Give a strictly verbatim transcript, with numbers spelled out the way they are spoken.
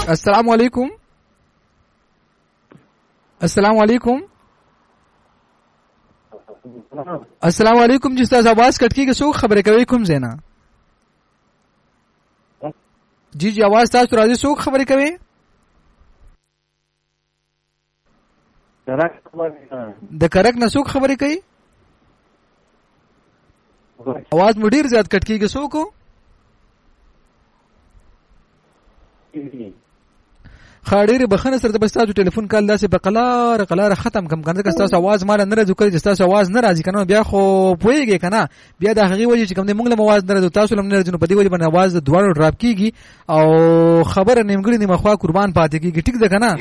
السلام علیکم. السلام علیکم. السلام علیکم جی تاسو आवाज کټ کیږي څوک خبرې کوي کوم زینا جی جی आवाज تاسو راځي څوک خبرې کوي د کرک نه څوک خبرې کوي आवाज مو ډیر زیات کټ کیږي څوک خاډيري بخنه سره د بستاسو ټلیفون کال داسې په قلار قلار ختم کم کنه که تاسو आवाज مال نه راځي کوي تاسو आवाज نه راځي کنه بیا خو پويږي کنه بیا د هغه وجه چې کوم د موږ له आवाज نه راځي تاسو لم نه راځي په دې وجه باندې आवाज د دوړو ډراپ کیږي او خبره نیمګړي نیمه خوا قربان پاتې کیږي ټیک ده کنه